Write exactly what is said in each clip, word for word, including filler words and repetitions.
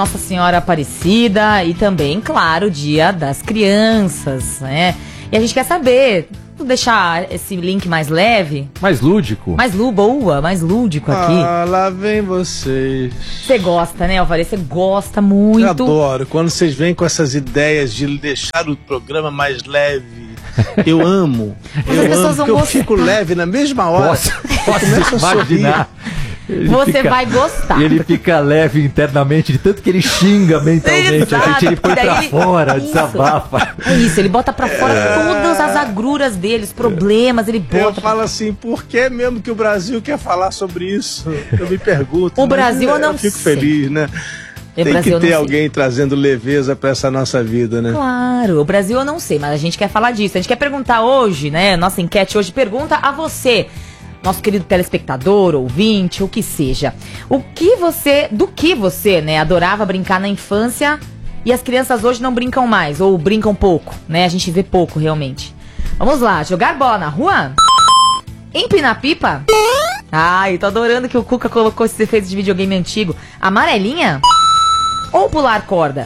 Nossa Senhora Aparecida e também, claro, Dia das Crianças, né? E a gente quer saber, vou deixar esse link mais leve. Mais lúdico. Mais lú, boa, mais lúdico aqui. Ah, lá vem vocês. Você gosta, né, Alvarez? Você gosta muito. Eu adoro, quando vocês vêm com essas ideias de deixar o programa mais leve. Eu amo. Mas eu as pessoas amo, vão porque eu gostar. fico leve na mesma hora. Posso, posso Começo a imaginar. Ele Você fica, vai gostar. Ele fica leve internamente, de tanto que ele xinga mentalmente. Exato, A gente ele põe daí pra ele- fora, Isso. desabafa. É isso, ele bota pra fora todas as agruras dele, os problemas, ele Eu bota. falo assim, por que mesmo que o Brasil quer falar sobre isso? Eu me pergunto. O mas Brasil eu não fico sei. feliz, né? É, Tem Brasil, eu que ter não sei. alguém trazendo leveza pra essa nossa vida, né? Claro, o Brasil eu não sei, mas a gente quer falar disso. A gente quer perguntar hoje, né? Nossa enquete hoje pergunta a você, nosso querido telespectador, ouvinte, o que seja. O que você, do que você, né, adorava brincar na infância e as crianças hoje não brincam mais, ou brincam pouco, né? A gente vê pouco, realmente. Vamos lá, jogar bola na rua? Empinar pipa? Ai, tô adorando que o Cuca colocou esses efeitos de videogame antigo. Amarelinha? Ou pular corda?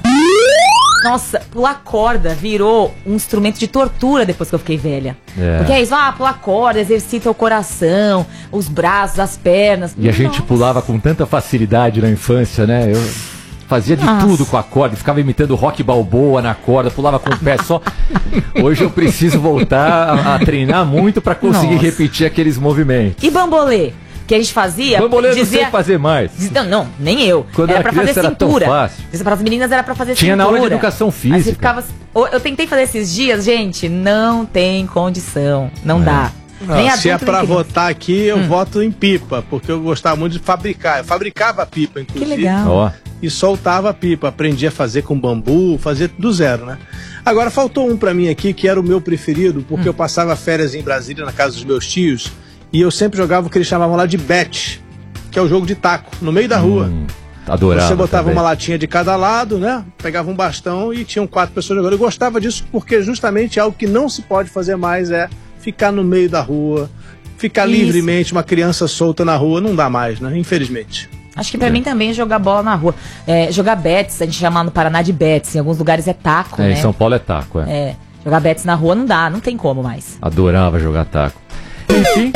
Nossa, pular corda virou um instrumento de tortura depois que eu fiquei velha. É. Porque é isso, ah, pular corda, exercita o coração, os braços, as pernas. E a gente Nossa. pulava com tanta facilidade na infância, né? Eu fazia de Nossa. tudo com a corda, ficava imitando Rock Balboa na corda, pulava com o pé só. Hoje eu preciso voltar a, a treinar muito pra conseguir Nossa. repetir aqueles movimentos. E bambolê? Que a gente fazia. Bambolê eu não dizia... sei fazer mais. Não, não, nem eu. Quando era era pra fazer criança era tão cintura. fácil. Para as meninas era pra fazer Tinha cintura. na aula de educação Aí você física. ficava... Eu tentei fazer esses dias, gente, não tem condição. Não É. dá. Ah, Nem se é adulto, pra nem criança. votar aqui, eu voto em pipa, porque eu gostava muito de fabricar. Eu fabricava pipa, Que inclusive. legal. Ó, E soltava a pipa. Aprendi a fazer com bambu, fazer do zero, né? Agora faltou um pra mim aqui, que era o meu preferido, porque eu passava férias em Brasília, na casa dos meus tios, e eu sempre jogava o que eles chamavam lá de bet, que é o jogo de taco, no meio da rua. hum, adorava. Você botava também. uma latinha de cada lado, né? Pegava um bastão e tinham quatro pessoas jogando. Eu gostava disso porque justamente algo que não se pode fazer mais é ficar no meio da rua, ficar Isso. livremente, uma criança solta na rua, não dá mais, né? Infelizmente. Acho que pra mim também é jogar bola na rua. É, jogar bets, a gente chama no Paraná de bets. Em alguns lugares é taco, É, né? em São Paulo é taco, é. É, jogar bets na rua não dá, não tem como mais. Adorava jogar taco. Enfim,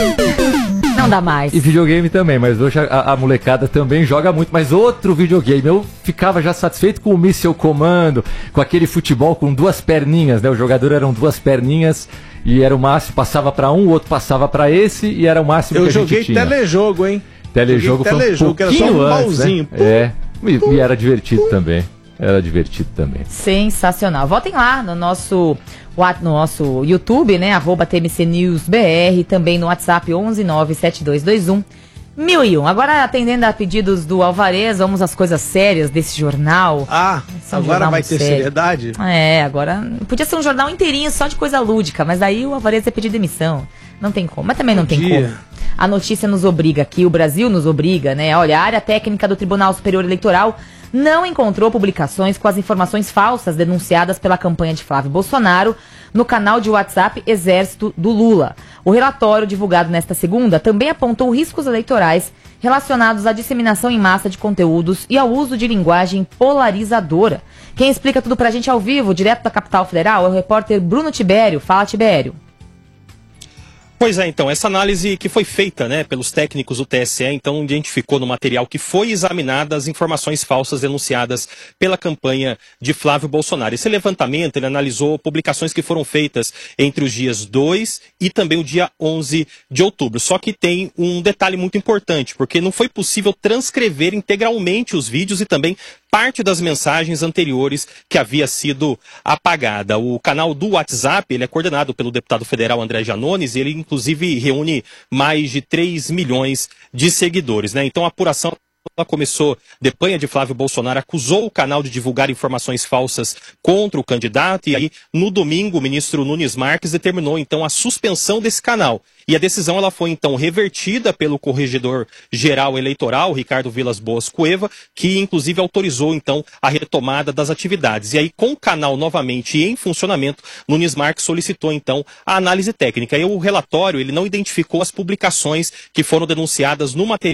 Não dá mais. e videogame também, mas hoje a, a molecada também joga muito. Mas outro videogame, eu ficava já satisfeito com o Missile Commando, com aquele futebol com duas perninhas, né? O jogador eram duas perninhas e era o máximo, passava pra um, o outro passava pra esse e era o máximo Eu que a gente joguei tinha. telejogo, hein? Telejogo Joguei foi um telejogo, que era só pouquinho um antes, pauzinho. né? É, e, e era divertido também. Era divertido também. Sensacional. Votem lá no nosso, what- no nosso YouTube, né? Arroba T M C News B R, também no WhatsApp onze nove sete dois dois um mil e um. Agora, atendendo a pedidos do Alvarez, vamos às coisas sérias desse jornal. Ah, Esse é um agora jornal vai muito ter sério. seriedade? É, agora podia ser um jornal inteirinho só de coisa lúdica, mas aí o Alvarez ia pedir demissão. Não tem como, mas também não tem Podia. como. A notícia nos obriga aqui, o Brasil nos obriga, né? Olha, a área técnica do Tribunal Superior Eleitoral não encontrou publicações com as informações falsas denunciadas pela campanha de Flávio Bolsonaro no canal de WhatsApp Exército do Lula. O relatório divulgado nesta segunda também apontou riscos eleitorais relacionados à disseminação em massa de conteúdos e ao uso de linguagem polarizadora. Quem explica tudo pra gente ao vivo, direto da capital federal, é o repórter Bruno Tibério. Fala, Tibério. Pois é, então, essa análise que foi feita, né, pelos técnicos do T S E, então, identificou no material que foi examinada as informações falsas denunciadas pela campanha de Flávio Bolsonaro. Esse levantamento, ele analisou publicações que foram feitas entre os dias dois e também o dia onze de outubro. Só que tem um detalhe muito importante, porque não foi possível transcrever integralmente os vídeos e também parte das mensagens anteriores que havia sido apagada. O canal do WhatsApp, ele é coordenado pelo deputado federal André Janones e ele, inclusive, reúne mais de três milhões de seguidores, né? Então, a apuração ela começou, depois de Flávio Bolsonaro acusou o canal de divulgar informações falsas contra o candidato e aí, no domingo, o ministro Nunes Marques determinou, então, a suspensão desse canal. E a decisão ela foi, então, revertida pelo corregedor-geral eleitoral, Ricardo Vilas Boas Cueva, que, inclusive, autorizou, então, a retomada das atividades. E aí, com o canal novamente em funcionamento, Nunes Marques solicitou, então, a análise técnica. E o relatório, ele não identificou as publicações que foram denunciadas no material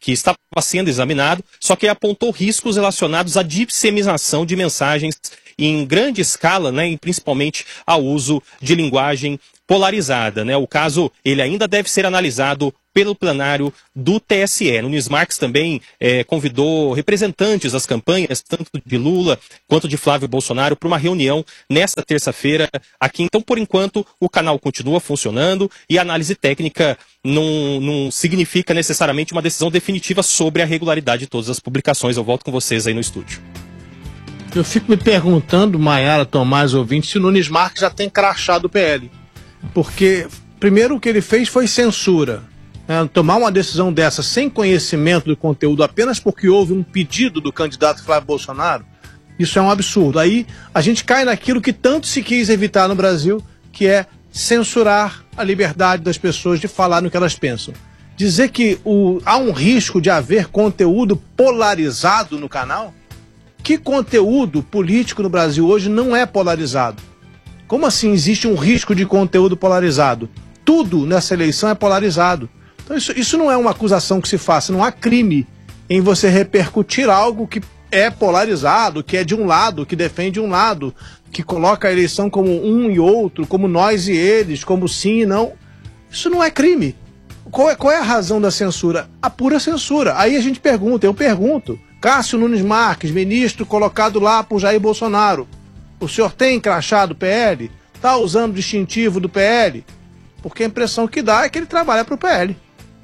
que estava sendo examinado, só que ele apontou riscos relacionados à disseminação de mensagens em grande escala, né, e principalmente ao uso de linguagem polarizada, né? O caso ele ainda deve ser analisado pelo plenário do T S E. Nunes Marques também é, convidou representantes das campanhas, tanto de Lula quanto de Flávio Bolsonaro, para uma reunião nesta terça-feira aqui. Então, por enquanto, o canal continua funcionando e a análise técnica não, não significa necessariamente uma decisão definitiva sobre a regularidade de todas as publicações. Eu volto com vocês aí no estúdio. Eu fico me perguntando, Maiara, Tomás, ouvinte, se o Nunes Marques já tem crachado o P L. Porque, primeiro, o que ele fez foi censura. É, tomar uma decisão dessa sem conhecimento do conteúdo apenas porque houve um pedido do candidato Flávio Bolsonaro, isso é um absurdo. Aí a gente cai naquilo que tanto se quis evitar no Brasil, que é censurar a liberdade das pessoas de falar no que elas pensam. Dizer que o, há um risco de haver conteúdo polarizado no canal? Que conteúdo político no Brasil hoje não é polarizado? Como assim existe um risco de conteúdo polarizado? Tudo nessa eleição é polarizado. Então isso, isso não é uma acusação que se faça, não há crime em você repercutir algo que é polarizado, que é de um lado, que defende um lado, que coloca a eleição como um e outro, como nós e eles, como sim e não. Isso não é crime. Qual é, qual é a razão da censura? A pura censura. Aí a gente pergunta, eu pergunto, Cássio Nunes Marques, ministro colocado lá por Jair Bolsonaro, o senhor tem crachá do P L? Está usando o distintivo do P L? Porque a impressão que dá é que ele trabalha para o P L.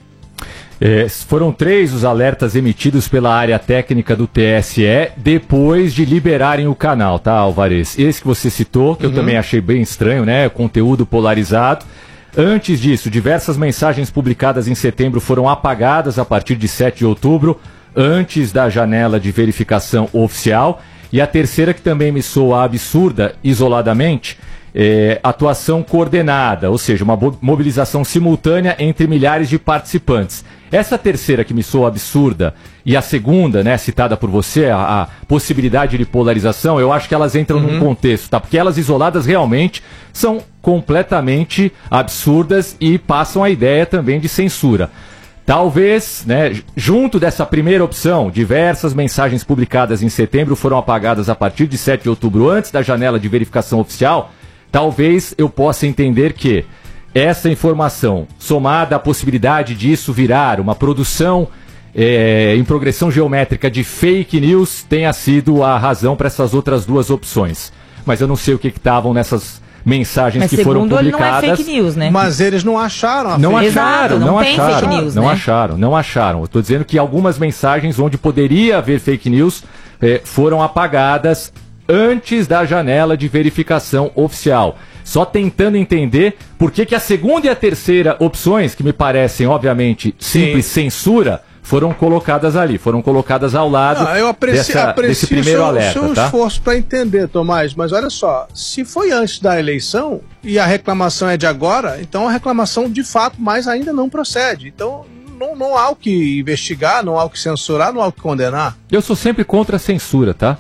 É, foram três os alertas emitidos pela área técnica do T S E depois de liberarem o canal, tá, Alvarez? Esse que você citou, que uhum. eu também achei bem estranho, né? Conteúdo polarizado. Antes disso, diversas mensagens publicadas em setembro foram apagadas a partir de sete de outubro, antes da janela de verificação oficial. E a terceira, que também me soa absurda isoladamente, é atuação coordenada, ou seja, uma mobilização simultânea entre milhares de participantes. Essa terceira que me soa absurda e a segunda, né, citada por você, a, a possibilidade de polarização, eu acho que elas entram uhum. num contexto, tá? Porque elas isoladas realmente são completamente absurdas e passam a ideia também de censura. Talvez, né, junto dessa primeira opção, diversas mensagens publicadas em setembro foram apagadas a partir de sete de outubro, antes da janela de verificação oficial. Talvez eu possa entender que essa informação, somada à possibilidade disso virar uma produção é, em progressão geométrica de fake news, tenha sido a razão para essas outras duas opções. Mas eu não sei o que estavam nessas mensagens mas que foram publicadas. Ele não é fake news, né? Mas eles não acharam a não fake acharam, Exato, não, não tem acharam, fake news, não né? acharam, não acharam. Eu estou dizendo que algumas mensagens onde poderia haver fake news eh, foram apagadas antes da janela de verificação oficial. Só tentando entender por que que a segunda e a terceira opções, que me parecem, obviamente, simples Sim. censura, foram colocadas ali, foram colocadas ao lado Não, eu aprecio, dessa, aprecio desse primeiro seu, alerta. seu tá? esforço para entender, Tomás, mas olha só, se foi antes da eleição e a reclamação é de agora, então a reclamação de fato mais ainda não procede. Então não, não há o que investigar, não há o que censurar, não há o que condenar. Eu sou sempre contra a censura, tá?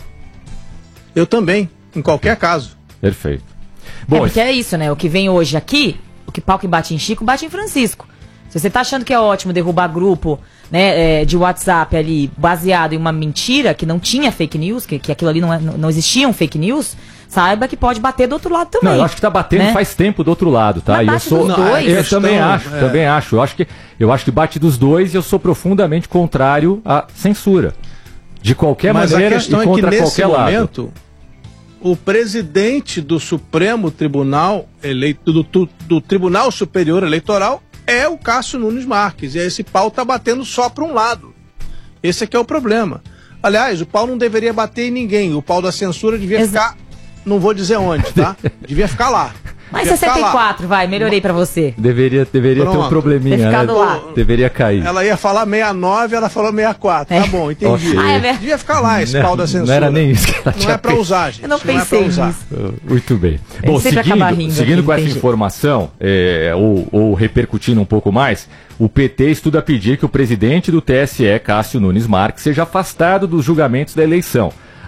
Eu também, em qualquer caso. Perfeito. Bom, é porque é isso, né? O que vem hoje aqui, o que pau que bate em Chico, bate em Francisco. Se você tá achando que é ótimo derrubar grupo, né, é, de WhatsApp ali, baseado em uma mentira, que não tinha fake news, que, que aquilo ali não, é, não, não existiam fake news, saiba que pode bater do outro lado também. Não, eu acho que tá batendo, né? Faz tempo do outro lado, tá? Mas E eu bate sou, dos dois. eu questão, também acho, é. também acho. Eu acho que eu acho que bate dos dois e eu sou profundamente contrário à censura. De qualquer Mas maneira a questão e contra é que nesse qualquer momento, lado. O presidente do Supremo Tribunal eleito do, do, do Tribunal Superior Eleitoral é o Cássio Nunes Marques. E esse pau tá batendo só para um lado. Esse aqui é o problema. Aliás, o pau não deveria bater em ninguém. O pau da censura devia Exa ficar... Não vou dizer onde, tá? Devia ficar lá. Mas devia sessenta e quatro, vai, melhorei pra você. Deveria, deveria ter um probleminha, Ter né? ficado lá. Deveria cair. Ela ia falar sessenta e nove, ela falou sessenta e quatro. É. Tá bom, entendi. Ah, é verdade. Devia ficar lá esse Não, pau da censura. não era nem isso que ela Não tinha é pra pensado. usar, gente. Eu não é pra pensei usar. nisso. Muito bem. Ele Bom, sempre acaba seguindo, rindo seguindo aqui, com essa entendi. informação, é, ou, ou repercutindo um pouco mais, o P T estuda pedir que o presidente do T S E, Cássio Nunes Marques, seja afastado dos julgamentos da eleição.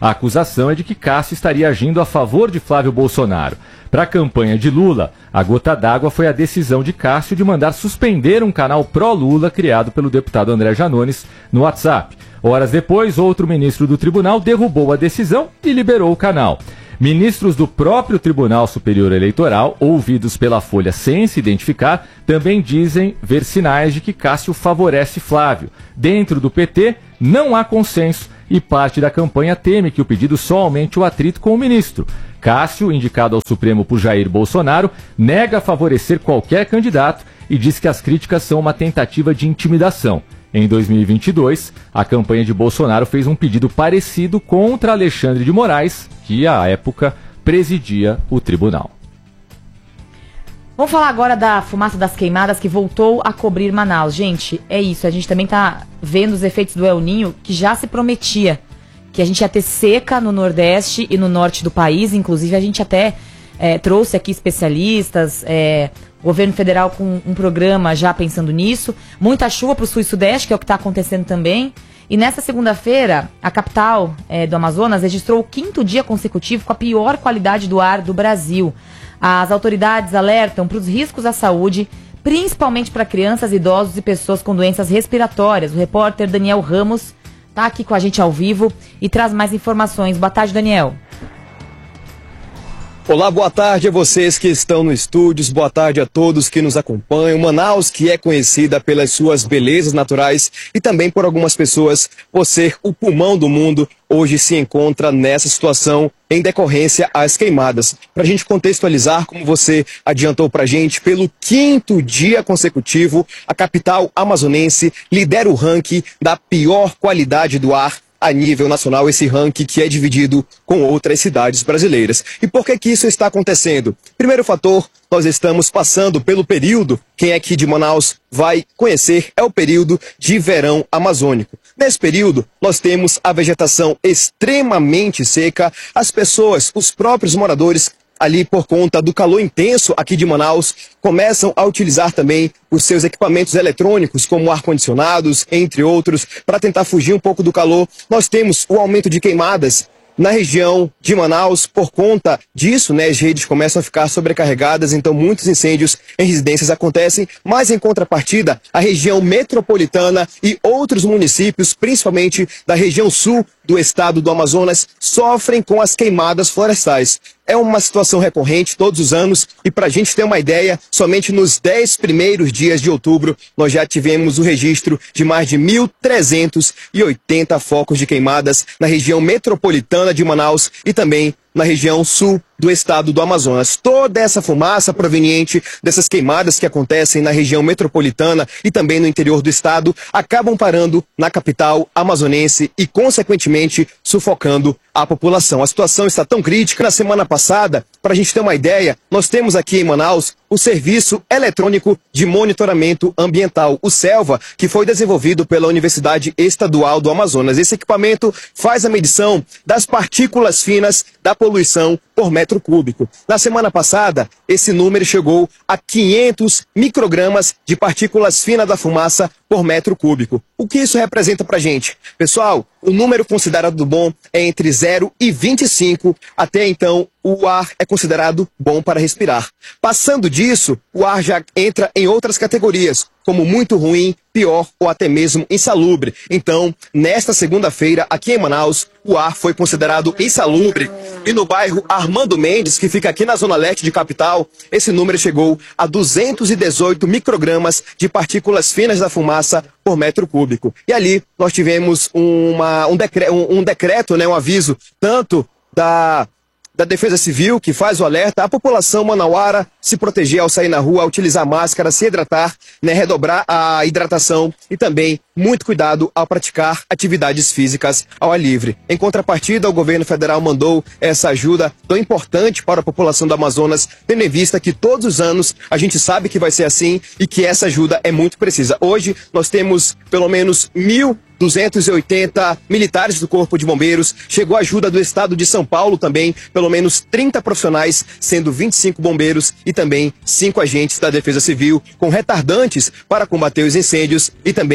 A acusação é de que Cássio estaria agindo a favor de Flávio Bolsonaro. Para a campanha de Lula, a gota d'água foi a decisão de Cássio de mandar suspender um canal pró-Lula criado pelo deputado André Janones no WhatsApp. Horas depois, outro ministro do tribunal derrubou a decisão e liberou o canal. Ministros do próprio Tribunal Superior Eleitoral, ouvidos pela Folha sem se identificar, também dizem ver sinais de que Cássio favorece Flávio. Dentro do P T, não há consenso e parte da campanha teme que o pedido só aumente o atrito com o ministro. Cássio, indicado ao Supremo por Jair Bolsonaro, nega favorecer qualquer candidato e diz que as críticas são uma tentativa de intimidação. Em dois mil e vinte e dois, a campanha de Bolsonaro fez um pedido parecido contra Alexandre de Moraes, que, à época, presidia o tribunal. Vamos falar agora da fumaça das queimadas que voltou a cobrir Manaus. Gente, é isso. A gente também está vendo os efeitos do El Niño, que já se prometia que a gente ia ter seca no Nordeste e no Norte do país. Inclusive, a gente até é, trouxe aqui especialistas, é, o governo federal com um programa já pensando nisso. Muita chuva para o Sul e Sudeste, que é o que está acontecendo também. E nessa segunda-feira, a capital é, do Amazonas registrou o quinto dia consecutivo com a pior qualidade do ar do Brasil. As autoridades alertam para os riscos à saúde, principalmente para crianças, idosos e pessoas com doenças respiratórias. O repórter Daniel Ramos está aqui com a gente ao vivo e traz mais informações. Boa tarde, Daniel. Olá, boa tarde a vocês que estão no estúdios, boa tarde a todos que nos acompanham. Manaus, que é conhecida pelas suas belezas naturais e também por algumas pessoas por ser o pulmão do mundo, hoje se encontra nessa situação em decorrência às queimadas. Para a gente contextualizar, como você adiantou para a gente, pelo quinto dia consecutivo, a capital amazonense lidera o ranking da pior qualidade do ar a nível nacional, esse ranking que é dividido com outras cidades brasileiras. E por que que isso está acontecendo? Primeiro fator, nós estamos passando pelo período, quem é aqui de Manaus vai conhecer, é o período de verão amazônico. Nesse período, nós temos a vegetação extremamente seca, as pessoas, os próprios moradores, ali por conta do calor intenso aqui de Manaus, começam a utilizar também os seus equipamentos eletrônicos, como ar-condicionados, entre outros, para tentar fugir um pouco do calor. Nós temos o aumento de queimadas na região de Manaus. Por conta disso, né, as redes começam a ficar sobrecarregadas, então muitos incêndios em residências acontecem, mas em contrapartida, a região metropolitana e outros municípios, principalmente da região sul do estado do Amazonas, sofrem com as queimadas florestais. É uma situação recorrente todos os anos e, para a gente ter uma ideia, somente nos dez primeiros dias de outubro nós já tivemos o registro de mais de mil trezentos e oitenta focos de queimadas na região metropolitana de Manaus e também na região sul do estado do Amazonas. Toda essa fumaça proveniente dessas queimadas que acontecem na região metropolitana e também no interior do estado acabam parando na capital amazonense e, consequentemente, sufocando a população. A situação está tão crítica. Na semana passada, para a gente ter uma ideia, nós temos aqui em Manaus o Serviço Eletrônico de Monitoramento Ambiental, o SELVA, que foi desenvolvido pela Universidade Estadual do Amazonas. Esse equipamento faz a medição das partículas finas da poluição por metro cúbico. Na semana passada, esse número chegou a quinhentos microgramas de partículas finas da fumaça por metro cúbico. O que isso representa pra gente? Pessoal, o número considerado bom é entre zero e vinte e cinco. Até então, o ar é considerado bom para respirar. Passando disso, o ar já entra em outras categorias, como muito ruim, pior ou até mesmo insalubre. Então, nesta segunda-feira, aqui em Manaus, o ar foi considerado insalubre. E no bairro Armando Mendes, que fica aqui na zona leste de capital, esse número chegou a duzentos e dezoito microgramas de partículas finas da fumaça por metro cúbico. E ali nós tivemos uma, um, decre, um, um decreto, né, um aviso, tanto da... da Defesa Civil, que faz o alerta à população manauara se proteger ao sair na rua, utilizar máscara, se hidratar, né, redobrar a hidratação e também muito cuidado ao praticar atividades físicas ao ar livre. Em contrapartida, o governo federal mandou essa ajuda tão importante para a população do Amazonas, tendo em vista que todos os anos a gente sabe que vai ser assim e que essa ajuda é muito precisa. Hoje nós temos pelo menos mil duzentos e oitenta militares do Corpo de Bombeiros, chegou a ajuda do estado de São Paulo também, pelo menos trinta profissionais, sendo vinte e cinco bombeiros e também cinco agentes da Defesa Civil, com retardantes para combater os incêndios e também com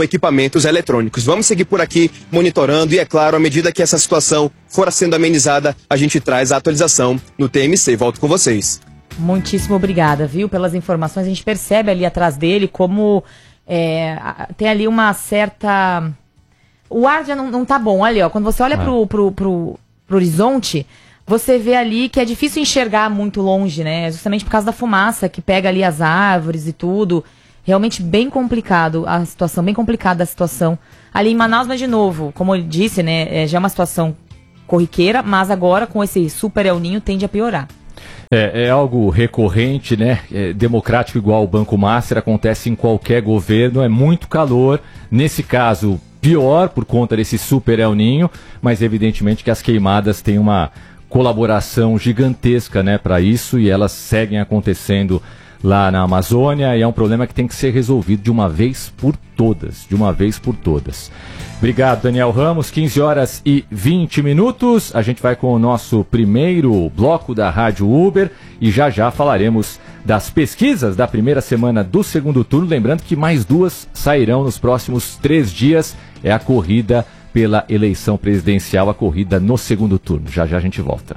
equipamentos eletrônicos. Vamos seguir por aqui monitorando e, é claro, à medida que essa situação for sendo amenizada, a gente traz a atualização no T M C. Volto com vocês. Muitíssimo obrigada, viu, pelas informações. A gente percebe ali atrás dele como é, tem ali uma certa... O ar já não, não tá bom. Olha, ó, quando você olha ah. pro, pro, pro, pro horizonte, você vê ali que é difícil enxergar muito longe, né? Justamente por causa da fumaça que pega ali as árvores e tudo. Realmente bem complicado a situação, bem complicada a situação ali em Manaus, mas de novo, como eu disse, né, é, já é uma situação corriqueira, mas agora com esse super El Ninho tende a piorar. É, é algo recorrente, né? É democrático igual o Banco Master, acontece em qualquer governo, é muito calor, nesse caso pior por conta desse super El Ninho, mas evidentemente que as queimadas têm uma colaboração gigantesca, né, para isso, e elas seguem acontecendo lá na Amazônia, e é um problema que tem que ser resolvido de uma vez por todas, de uma vez por todas. Obrigado, Daniel Ramos, quinze horas e vinte minutos, a gente vai com o nosso primeiro bloco da Rádio Uber, e já já falaremos das pesquisas da primeira semana do segundo turno, lembrando que mais duas sairão nos próximos três dias, é a corrida pela eleição presidencial, a corrida no segundo turno. Já já a gente volta.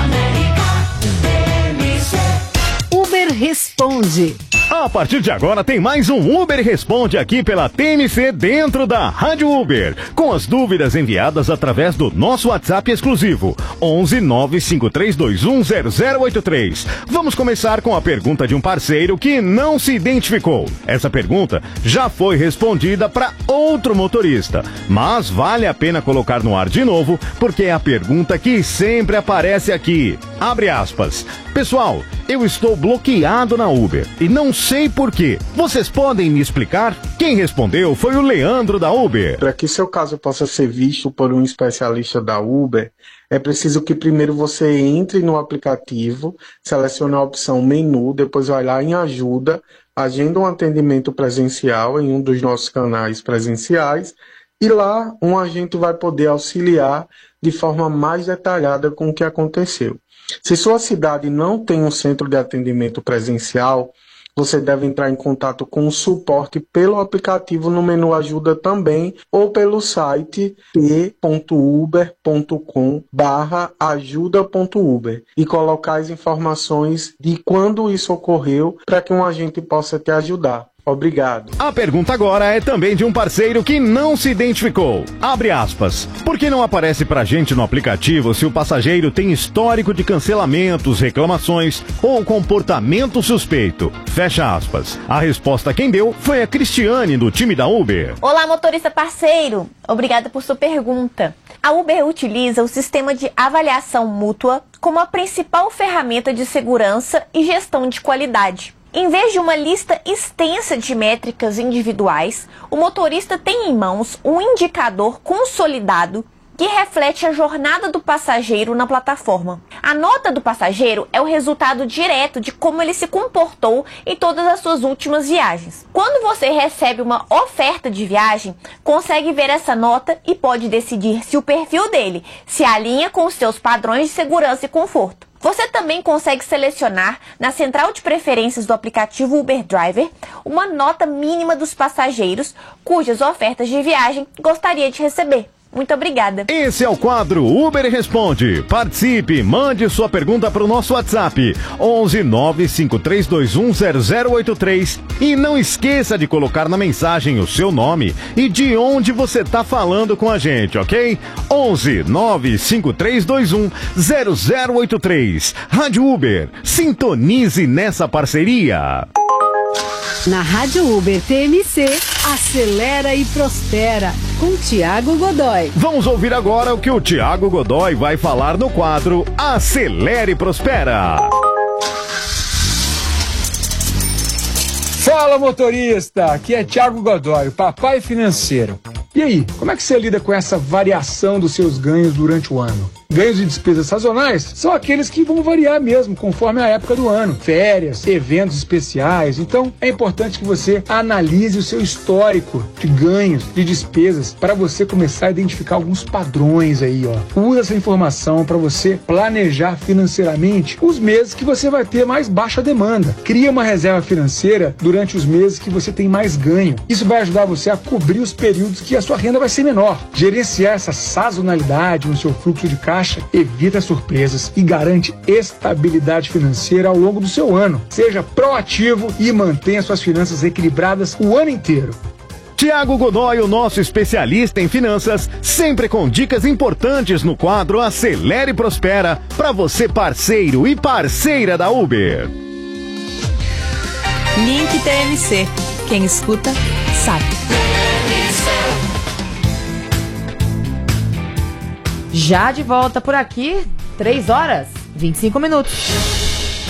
Uber Responde. A partir de agora tem mais um Uber Responde aqui pela T M C dentro da Rádio Uber, com as dúvidas enviadas através do nosso WhatsApp exclusivo, onze nove cinco três dois um zero zero oito três. Vamos começar com a pergunta de um parceiro que não se identificou. Essa pergunta já foi respondida para outro motorista, mas vale a pena colocar no ar de novo, porque é a pergunta que sempre aparece aqui. Abre aspas. Pessoal, eu estou bloqueado na Uber e não sei por quê. Vocês podem me explicar? Quem respondeu foi o Leandro da Uber. Para que seu caso possa ser visto por um especialista da Uber, é preciso que primeiro você entre no aplicativo, selecione a opção menu, depois vai lá em ajuda, agenda um atendimento presencial em um dos nossos canais presenciais e lá um agente vai poder auxiliar de forma mais detalhada com o que aconteceu. Se sua cidade não tem um centro de atendimento presencial, você deve entrar em contato com o suporte pelo aplicativo no menu ajuda também ou pelo site t ponto uber ponto com barra ajuda ponto uber e colocar as informações de quando isso ocorreu para que um agente possa te ajudar. Obrigado. A pergunta agora é também de um parceiro que não se identificou. Abre aspas. Por que não aparece pra gente no aplicativo se o passageiro tem histórico de cancelamentos, reclamações ou comportamento suspeito? Fecha aspas. A resposta quem deu foi a Cristiane, do time da Uber. Olá, motorista parceiro. Obrigada por sua pergunta. A Uber utiliza o sistema de avaliação mútua como a principal ferramenta de segurança e gestão de qualidade. Em vez de uma lista extensa de métricas individuais, o motorista tem em mãos um indicador consolidado que reflete a jornada do passageiro na plataforma. A nota do passageiro é o resultado direto de como ele se comportou em todas as suas últimas viagens. Quando você recebe uma oferta de viagem, consegue ver essa nota e pode decidir se o perfil dele se alinha com os seus padrões de segurança e conforto. Você também consegue selecionar na central de preferências do aplicativo Uber Driver uma nota mínima dos passageiros cujas ofertas de viagem gostaria de receber. Muito obrigada. Esse é o quadro Uber Responde. Participe, mande sua pergunta para o nosso WhatsApp onze nove cinco três dois um zero zero oito três e não esqueça de colocar na mensagem o seu nome e de onde você está falando com a gente, ok? onze nove cinco três dois um zero zero oito três. Rádio Uber, sintonize nessa parceria. Na Rádio Uber T M C, acelera e prospera, com Tiago Godoy. Vamos ouvir agora o que o Tiago Godoy vai falar no quadro Acelera e Prospera. Fala, motorista! Aqui é Tiago Godoy, o papai financeiro. E aí, como é que você lida com essa variação dos seus ganhos durante o ano? Ganhos de despesas sazonais são aqueles que vão variar mesmo conforme a época do ano, férias, eventos especiais. Então é importante que você analise o seu histórico de ganhos, de despesas, para você começar a identificar alguns padrões aí, ó. Usa essa informação para você planejar financeiramente os meses que você vai ter mais baixa demanda. Cria uma reserva financeira durante os meses que você tem mais ganho. Isso vai ajudar você a cobrir os períodos que a sua renda vai ser menor. Gerenciar essa sazonalidade no seu fluxo de caixa evita surpresas e garante estabilidade financeira ao longo do seu ano. Seja proativo e mantenha suas finanças equilibradas o ano inteiro. Tiago Godoy, o nosso especialista em finanças, sempre com dicas importantes no quadro Acelera e Prospera, para você parceiro e parceira da Uber. Link T M C. Quem escuta, sabe. Já de volta por aqui, três horas, vinte e cinco minutos.